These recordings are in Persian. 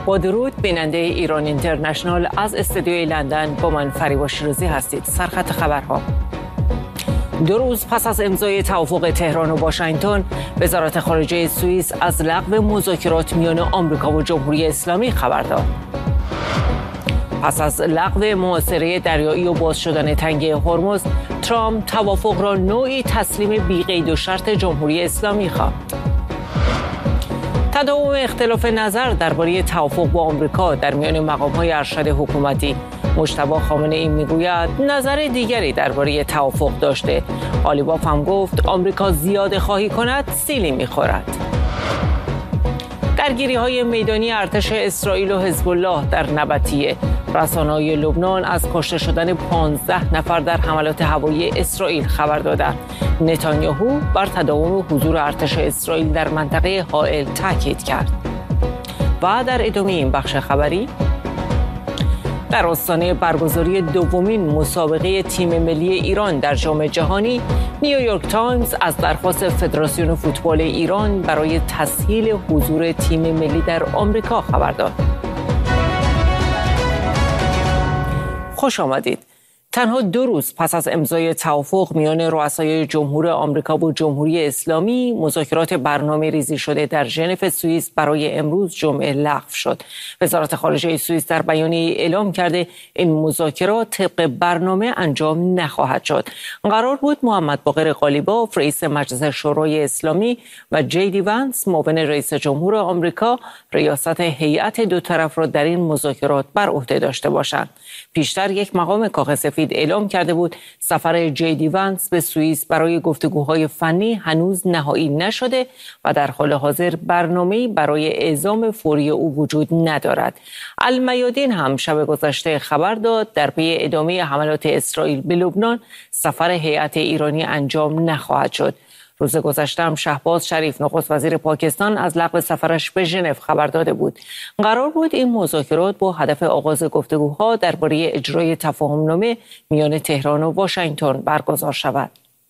با درود، بیننده ایران اینترنشنال از استودیوی لندن با من فریبا شیرازی هستید. سرخط خبرها: 2 روز پس از امضای توافق تهران و واشنگتن، وزارت خارجه سوئیس از لغو مذاکرات میان آمریکا و جمهوری اسلامی خبر داد. پس از لغو محاصره دریایی و باز شدن تنگه هرمز، ترامپ توافق را نوعی تسلیم بی‌قید و شرط جمهوری اسلامی خواند. تداوم اختلاف نظر درباره توافق با آمریکا در میان مقام‌های ارشد حکومتی. مجتبی خامنه‌ای میگوید نظر دیگری درباره توافق داشته. قالیباف هم گفت آمریکا زیاده خواهی کند سیلی می‌خورد. درگیری‌های میدانی ارتش اسرائیل و حزب الله در نبطیه. رسانه‌های لبنان از کشته شدن 15 نفر در حملات هوایی اسرائیل خبر دادند. نتانیاهو بر تداوم حضور ارتش اسرائیل در منطقه حائل تاکید کرد. و در ادامه این بخش خبری، در آستانه برگزاری دومین مسابقه تیم ملی ایران در جام جهانی، نیویورک تایمز از درخواست فدراسیون فوتبال ایران برای تسهیل حضور تیم ملی در آمریکا خبر داد. خوش آمدید. تنها 2 روز پس از امضای توافق میان رؤسای جمهور آمریکا و جمهوری اسلامی، مذاکرات برنامه ریزی شده در ژنو سوئیس برای امروز جمعه لغو شد. وزارت خارجه سوئیس در بیانیه‌ای اعلام کرده این مذاکرات طبق برنامه انجام نخواهد شد. قرار بود محمد باقر قالیباف رئیس مجلس شورای اسلامی و جی دی وانس معاون رئیس جمهور آمریکا ریاست هیئت دو طرف را در این مذاکرات بر عهده داشته باشند. پیشتر یک مقام کاخ سفید اعلام کرده بود سفر جی دی وانس به سوئیس برای گفتگوهای فنی هنوز نهایی نشده و در حال حاضر برنامه‌ای برای اعزام فوری او وجود ندارد. المیادین هم شب گذشته خبر داد در پی ادامه حملات اسرائیل به لبنان، سفر هیئت ایرانی انجام نخواهد شد. روز گذشته هم شهباز شریف نخست وزیر پاکستان از لغو سفرش به ژنو خبر داده بود. قرار بود این مذاکرات با هدف آغاز گفتگوها درباره اجرای تفاهم‌نامه میان تهران و واشنگتن برگزار شود.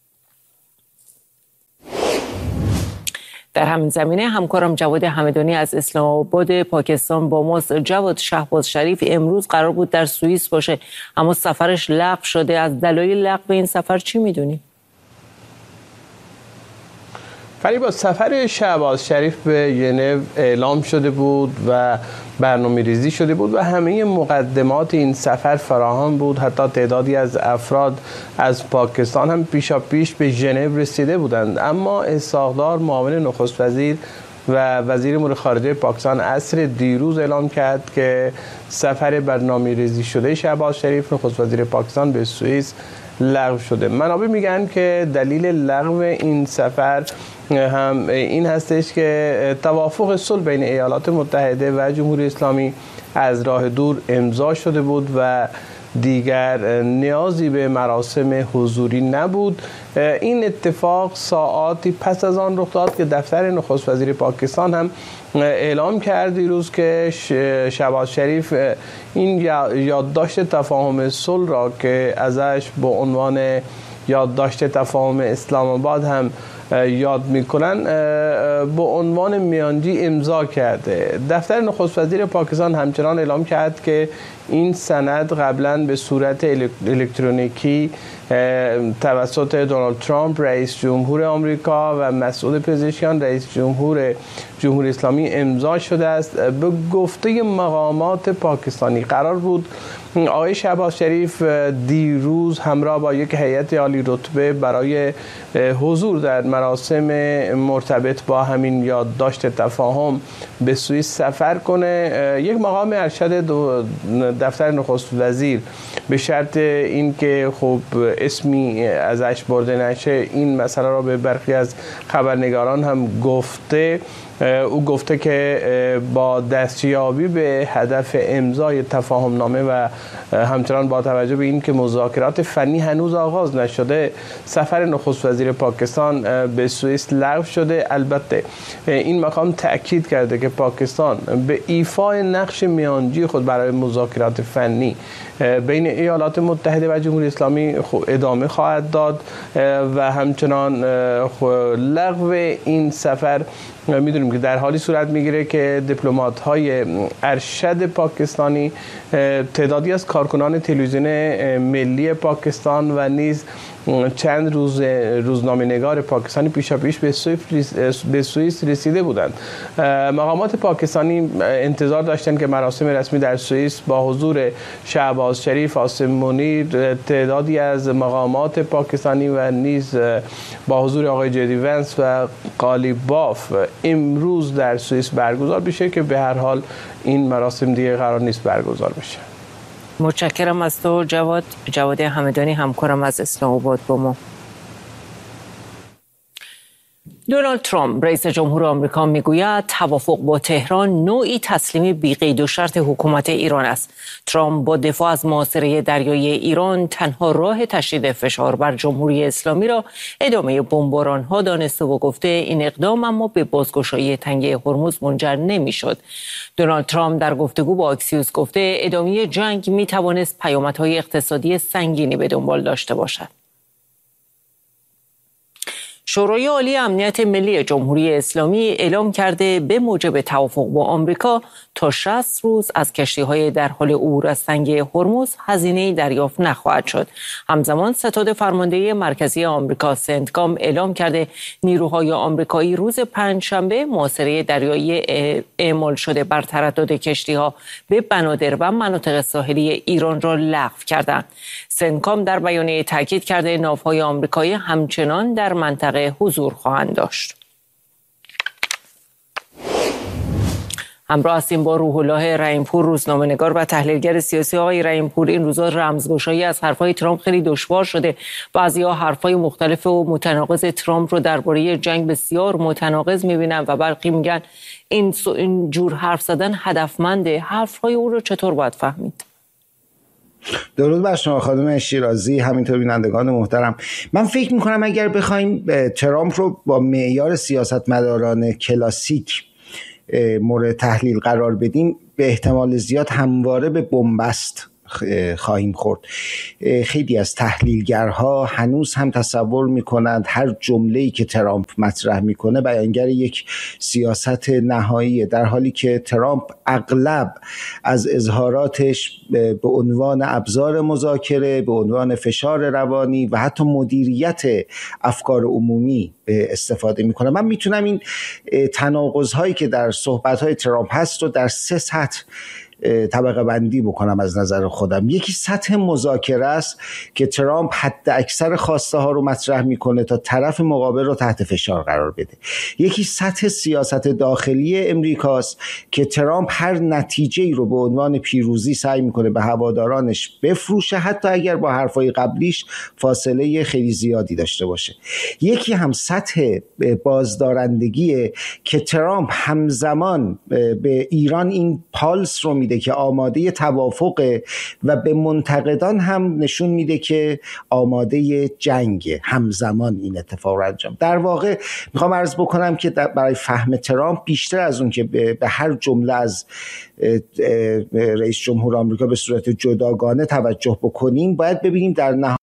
در همین زمینه همکارم جواد همدانی از اسلام آباد پاکستان با ماست. جواد، شهباز شریف امروز قرار بود در سوئیس باشه اما سفرش لغو شده. از دلایل لغو این سفر چی میدونی؟ فریبا، سفر شهباز شریف به ژنو اعلام شده بود و برنامه ریزی شده بود و همه مقدمات این سفر فراهم بود. حتی تعدادی از افراد از پاکستان هم پیشاپیش به ژنو رسیده بودند، اما اسحاق‌دار معاون نخست وزیر و وزیر امور خارجه پاکستان عصر دیروز اعلام کرد که سفر برنامه ریزی شده شهباز شریف نخست وزیر پاکستان به سوئیس لغو شده. منابع میگن که دلیل لغو این سفر هم این هستش که توافق صلح بین ایالات متحده و جمهوری اسلامی از راه دور امضا شده بود و دیگر نیازی به مراسم حضوری نبود. این اتفاق ساعاتی پس از آن رخ داد که دفتر نخست وزیر پاکستان هم اعلام کرد دیروز که شهباز شریف این یادداشت تفاهم صلح را که ازش به عنوان یادداشت تفاهم اسلام آباد هم یاد میکنن به عنوان میانجی امضا کرده. دفتر نخست وزیر پاکستان همچنان اعلام کرد که این سند قبلا به صورت الکترونیکی توسط دونالد ترامپ رئیس جمهور آمریکا و مسعود پزشکیان رئیس جمهوری اسلامی امضا شده است. به گفته مقامات پاکستانی قرار بود آقای شهباز شریف دیروز همراه با یک هیئت عالی رتبه برای حضور در مراسم مرتبط با همین یادداشت تفاهم به سوئیس سفر کنه. یک مقام ارشد دفتر نخست وزیر به شرط اینکه خب اسمی ازش برده نشه این مسئله را به برخی از خبرنگاران هم گفته. او گفته که با دستیابی به هدف امضای تفاهم نامه و همچنان با توجه به این که مذاکرات فنی هنوز آغاز نشده، سفر نخست وزیر پاکستان به سوئیس لغو شده. البته این مقام تأکید کرده که پاکستان به ایفای نقش میانجی خود برای مذاکرات فنی بین ایالات متحده و جمهوری اسلامی ادامه خواهد داد و همچنان لغو این سفر میدونیم که در حالی صورت میگیره که دیپلمات‌های ارشد پاکستانی تعدادی از کارکنان تلویزیون ملی پاکستان و نیز چند روزنامه‌نگار پاکستانی پیشاپیش به سوئیس رسیده بودند. مقامات پاکستانی انتظار داشتند که مراسم رسمی در سوئیس با حضور شهباز شریف، عاصم منیر، تعدادی از مقامات پاکستانی و نیز با حضور آقای جدی ونس و قالیباف امروز در سوئیس برگزار بشه که به هر حال این مراسم دیگه قرار نیست برگزار بشه. متشکرم از تو جواد همدانی، همکارم از اسلام آباد با ما. دونالد ترامپ رئیس جمهور آمریکا میگوید توافق با تهران نوعی تسلیم بی‌قید و شرط حکومت ایران است. ترامپ با دفاع از محاصره دریایی ایران تنها راه تشدید فشار بر جمهوری اسلامی را ادامه بمباران‌ها دانسته و گفته این اقدام اما به بازگشایی تنگه هرمز منجر نمی‌شد. دونالد ترامپ در گفتگو با اکسیوس گفته ادامه جنگ می‌توانست پیامدهای اقتصادی سنگینی به دنبال داشته باشد. شورای عالی امنیت ملی جمهوری اسلامی اعلام کرده به موجب توافق با آمریکا تا 60 روز از کشتی‌های در حال عبور از تنگه هرمز هزینه‌ای دریافت نخواهد شد. همزمان ستاد فرمانده مرکزی آمریکا سنتکام اعلام کرده نیروهای آمریکایی روز پنجشنبه محاصره دریایی اعمال شده بر تردد کشتی‌ها به بنادر و مناطق ساحلی ایران را لغو کردند. سنتکام در بیانیه تاکید کرده ناوهای آمریکایی همچنان در منطقه حضور خواهند داشت. همراه هستیم با روح الله رحیم‌پور، روزنامه‌نگار و تحلیلگر سیاسی. آقای رحیم‌پور، این روزا رمزگشایی از حرفای ترامپ خیلی دشوار شده. بعضی‌ها حرفای مختلف و متناقض ترامپ رو درباره جنگ بسیار متناقض می‌بینن و برخی میگن این جور حرف زدن هدفمنده. حرف‌های او رو چطور باید فهمید؟ درود بر شما خانم شیرازی، همینطور بینندگان محترم. من فکر میکنم اگر بخوایم ترامپ رو با معیار سیاستمداران کلاسیک مورد تحلیل قرار بدیم، به احتمال زیاد همواره به بنبست خواهیم خورد. خیلی از تحلیلگرها هنوز هم تصور میکنند هر جمله‌ای که ترامپ مطرح میکنه بیانگر یک سیاست نهاییه، در حالی که ترامپ اغلب از اظهاراتش به عنوان ابزار مذاکره، به عنوان فشار روانی و حتی مدیریت افکار عمومی استفاده میکنه. من میتونم این تناقض‌هایی که در صحبت‌های ترامپ هست رو در 3 سطح طبقه بندی بکنم از نظر خودم. یکی سطح مذاکره است که ترامپ حد اکثر خواسته ها رو مطرح میکنه تا طرف مقابل رو تحت فشار قرار بده. یکی سطح سیاست داخلی امریکاست که ترامپ هر نتیجه‌ای رو به عنوان پیروزی سعی میکنه به هوادارانش بفروشه، حتی اگر با حرفای قبلیش فاصله خیلی زیادی داشته باشه. یکی هم سطح بازدارندگیه که ترامپ همزمان به ایران این پالس رو میده که آماده توافقه و به منتقدان هم نشون میده که آماده جنگه. همزمان این اتفاق رو انجام. در واقع میخوام عرض بکنم که برای فهم ترامپ بیشتر از اون که به هر جمله از رئیس جمهور آمریکا به صورت جداگانه توجه بکنیم، باید ببینیم در نهایت